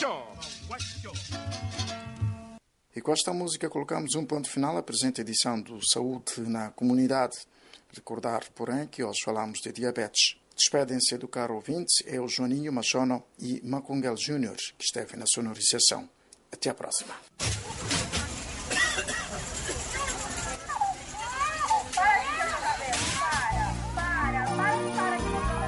E com esta música colocamos um ponto final à presente edição do Saúde na Comunidade. Recordar, porém, que hoje falamos de diabetes. Despedem-se do caro ouvinte, é o Joaninho Machono e Macungel Júnior, que esteve na sonorização. Até a próxima.